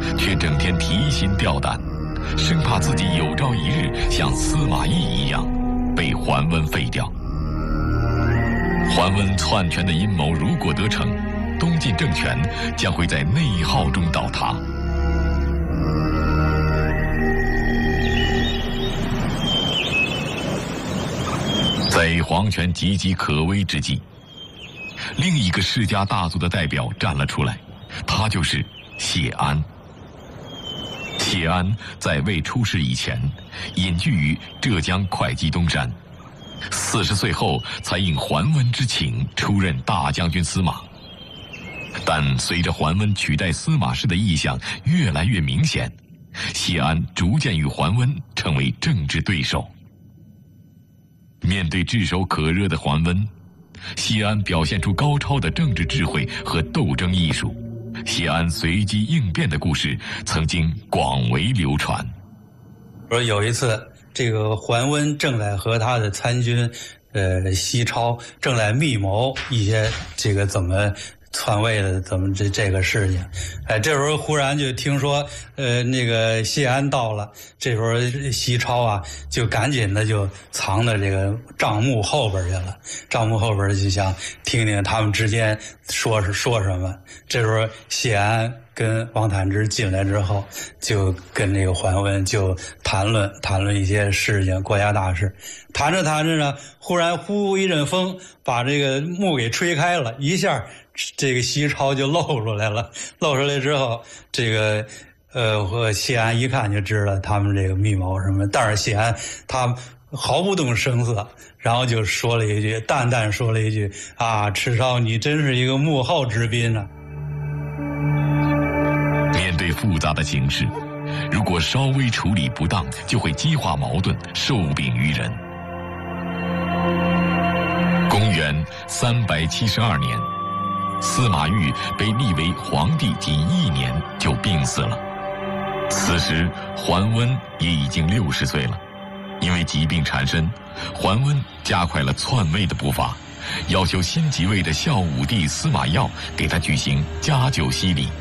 却整天提心吊胆，生怕自己有朝一日像司马懿一样被桓温废掉。桓温篡权的阴谋如果得逞，东晋政权将会在内耗中倒塌。在皇权岌岌可危之际，另一个世家大族的代表站了出来，他就是谢安。谢安在未出仕以前，隐居于浙江会稽东山，40岁后才应桓温之请出任大将军司马。但随着桓温取代司马氏的意向越来越明显，谢安逐渐与桓温成为政治对手。面对炙手可热的桓温，谢安表现出高超的政治智慧和斗争艺术。谢安随机应变的故事曾经广为流传。 说有一次，这个桓温正在和他的参军，西超正在密谋一些这个怎么篡位的，怎么这个事情。这时候忽然就听说，那个谢安到了。这时候西超啊，就赶紧的就藏到这个帐幕后边去了。帐幕后边就想听听他们之间说什么。这时候谢安跟王坦之进来之后，就跟这个桓温就谈论一些事情，国家大事。谈着呢，忽然呼一阵风，把这个幕给吹开了，一下这个西超就露出来了。露出来之后，这个谢安一看就知道他们这个密谋什么。但是谢安他毫不动声色，然后就说了一句，淡淡说了一句：“啊，赤超，你真是一个幕后之宾啊！” 面对复杂的形势，如果稍微处理不当，就会激化矛盾，受柄于人。公元372年，司马懿被立为皇帝仅1年就病死了。此时桓温也已经60岁了。因为疾病缠身，桓温加快了篡位的步伐，要求新即位的孝武帝司马曜给他举行加酒席礼。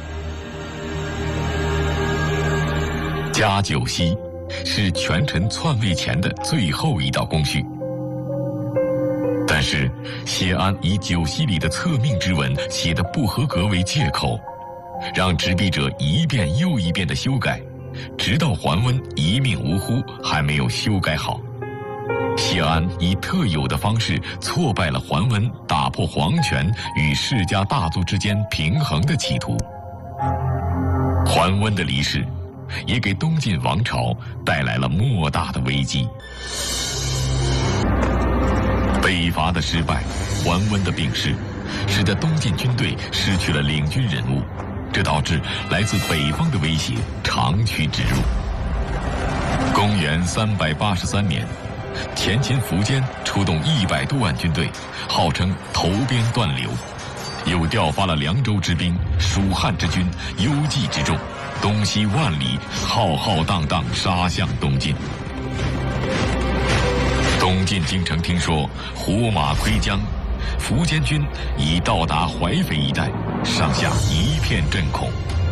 加酒席是权臣篡位前的最后一道工序。但是谢安以酒席里的册命之文写的不合格为借口，让执笔者一遍又一遍的修改，直到桓温一命呜呼还没有修改好。谢安以特有的方式挫败了桓温打破皇权与世家大族之间平衡的企图。桓温的离世也给东晋王朝带来了莫大的危机。北伐的失败，桓温的病逝，使得东晋军队失去了领军人物，这导致来自北方的威胁长驱直入。公元383年，前秦苻坚出动100多万军队，号称投鞭断流，又调发了凉州之兵、蜀汉之军、幽蓟之众，东西万里，浩浩荡荡杀向东晋。东晋京城听说胡马窥江，苻坚军已到达淮淝一带，上下一片震恐。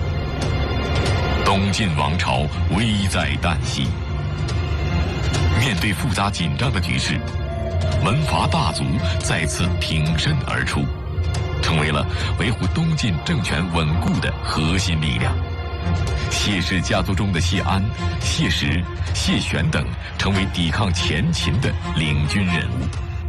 东晋王朝危在旦夕。面对复杂紧张的局势，门阀大族再次挺身而出，成为了维护东晋政权稳固的核心力量。谢氏家族中的谢安、谢石、谢玄等成为抵抗前秦的领军人物。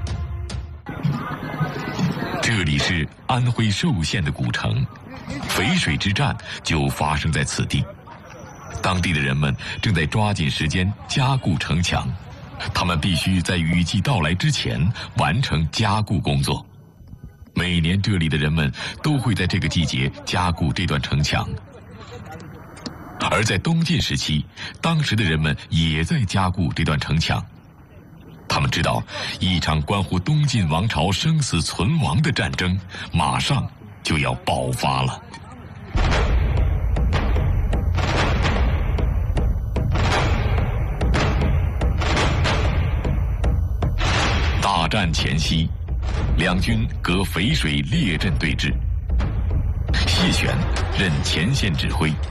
这里是安徽寿县的古城，淝水之战就发生在此地。当地的人们正在抓紧时间加固城墙，他们必须在雨季到来之前完成加固工作。每年这里的人们都会在这个季节加固这段城墙。而在东晋时期，当时的人们也在加固这段城墙。他们知道，一场关乎东晋王朝生死存亡的战争马上就要爆发了。大战前夕，两军隔淝水列阵对峙，谢玄任前线指挥，